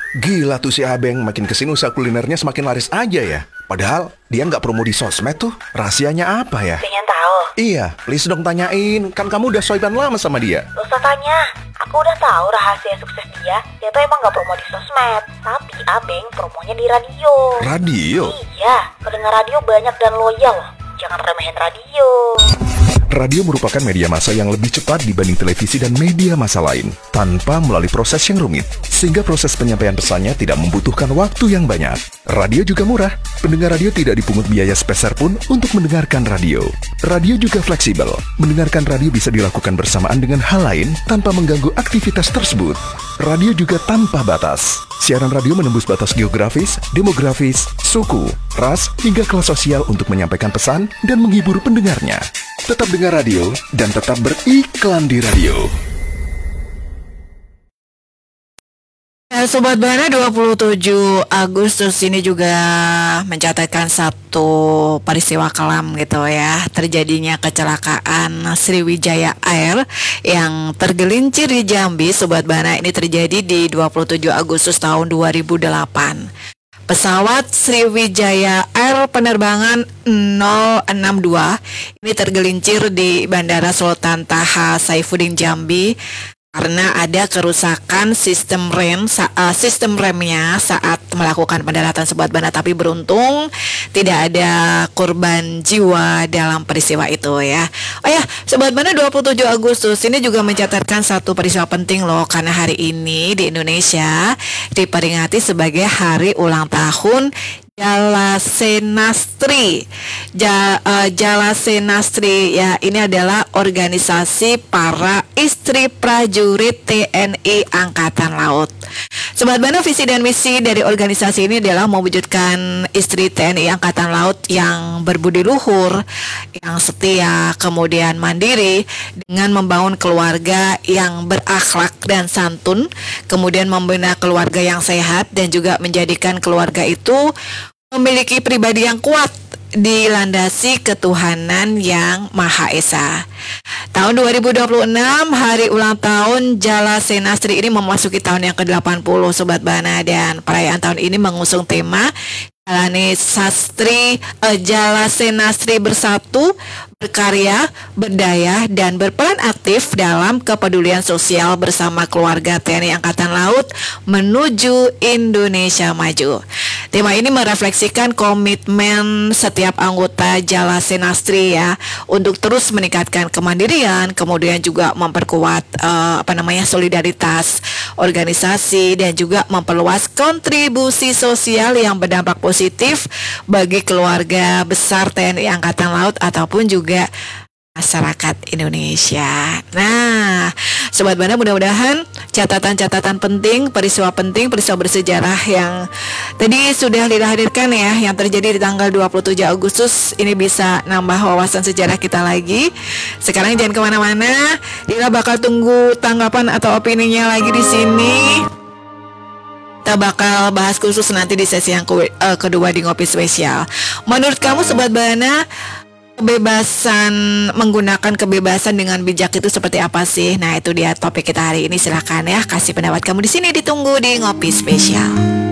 Gila tuh si Abeng, makin kesini usaha kulinernya semakin laris aja ya. Padahal dia nggak promo di sosmed tuh. Rahasianya apa ya? Pengen tahu? Iya, please dong tanyain. Kan kamu udah swipean lama sama dia. Gak usah tanya. Aku udah tahu rahasia sukses dia. Dia tuh emang gak promo di sosmed. Tapi Abeng promonya di radio. Radio? Iya, pendengar radio banyak dan loyal loh. Jangan remehin radio. Radio merupakan media massa yang lebih cepat dibanding televisi dan media massa lain, tanpa melalui proses yang rumit, sehingga proses penyampaian pesannya tidak membutuhkan waktu yang banyak. Radio juga murah, pendengar radio tidak dipungut biaya sepeser pun untuk mendengarkan radio. Radio juga fleksibel, mendengarkan radio bisa dilakukan bersamaan dengan hal lain tanpa mengganggu aktivitas tersebut. Radio juga tanpa batas. Siaran radio menembus batas geografis, demografis, suku, ras, hingga kelas sosial untuk menyampaikan pesan dan menghibur pendengarnya. Tetap dengar radio dan tetap beriklan di radio. Sobat Bana, 27 Agustus ini juga mencatatkan satu peristiwa kelam gitu ya. Terjadinya kecelakaan Sriwijaya Air yang tergelincir di Jambi. Sobat Bana, ini terjadi di 27 Agustus tahun 2008. Pesawat Sriwijaya Air penerbangan 062 ini tergelincir di Bandara Sultan Taha Saifuddin Jambi karena ada kerusakan sistem remnya saat melakukan pendaratan Sobat Bana. Tapi beruntung tidak ada korban jiwa dalam peristiwa itu ya. Oh ya, Sobat Bana, 27 Agustus ini juga mencatatkan satu peristiwa penting loh, karena hari ini di Indonesia diperingati sebagai hari ulang tahun Jalasenastri. Jalasenastri ya, ini adalah organisasi para istri prajurit TNI Angkatan Laut. Sobat Bana, visi dan misi dari organisasi ini adalah mewujudkan istri TNI Angkatan Laut yang berbudi luhur, yang setia, kemudian mandiri, dengan membangun keluarga yang berakhlak dan santun, kemudian membina keluarga yang sehat, dan juga menjadikan keluarga itu memiliki pribadi yang kuat, dilandasi ketuhanan yang Maha Esa. Tahun 2026, hari ulang tahun Jalasenastri ini memasuki tahun yang ke-80 Sobat Bana, dan perayaan tahun ini mengusung tema Jalasenastri bersatu, berkarya, berdaya, dan berperan aktif dalam kepedulian sosial bersama keluarga TNI Angkatan Laut menuju Indonesia maju. Tema ini merefleksikan komitmen setiap anggota Jalasenastri ya, untuk terus meningkatkan kemandirian, kemudian juga memperkuat solidaritas organisasi, dan juga memperluas kontribusi sosial yang berdampak positif bagi keluarga besar TNI Angkatan Laut ataupun juga masyarakat Indonesia. Nah, Sobat Bana, mudah-mudahan catatan-catatan penting, peristiwa bersejarah yang tadi sudah dihadirkan ya, yang terjadi di tanggal 27 Agustus ini bisa nambah wawasan sejarah kita lagi. Sekarang jangan kemana-mana, Dila bakal tunggu tanggapan atau opininya lagi di sini. Kita bakal bahas khusus nanti di sesi yang kedua di Ngopi Spesial. Menurut kamu Sobat Bana, menggunakan kebebasan dengan bijak itu seperti apa sih? Nah, itu dia topik kita hari ini. Silakan ya, kasih pendapat kamu di sini, ditunggu di Ngopi Spesial.